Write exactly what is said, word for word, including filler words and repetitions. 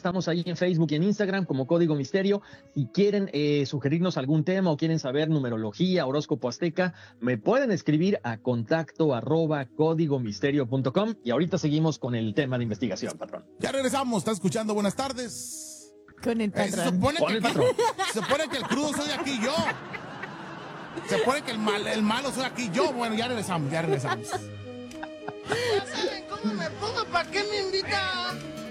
estamos ahí en Facebook y en Instagram como Código Misterio. Si quieren eh, sugerirnos algún tema o quieren saber numerología, horóscopo azteca, me pueden escribir a contacto arroba código misterio punto com. Y ahorita seguimos con el tema de investigación, patrón. Ya regresamos, está escuchando Buenas Tardes. Con el patrón. Eh, se, supone con que, el patrón. se supone que el crudo soy aquí yo. Se supone que el, mal, el malo soy aquí yo. Bueno, ya regresamos, ya regresamos. Ya saben cómo me pongo, ¿para qué me invitan?